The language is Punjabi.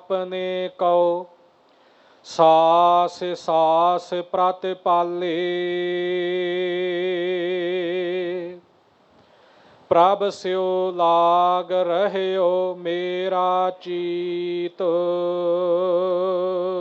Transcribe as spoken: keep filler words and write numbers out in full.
ਆਪਨੇ ਕਉ। ਸਾਸ ਸਾਸ ਪ੍ਰਤਿਪਾਲੇ ਪ੍ਰਭ ਸਿਉ ਲਾਗ ਰਹਿਓ ਮੇਰਾ ਚੀਤ।